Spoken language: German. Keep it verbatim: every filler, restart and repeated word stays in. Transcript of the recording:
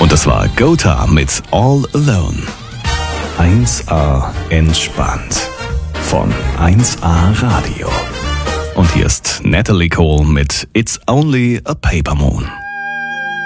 Und das war Gotha mit All Alone. eins A entspannt. Von eins A Radio. Und hier ist Natalie Cole mit It's Only a Paper Moon.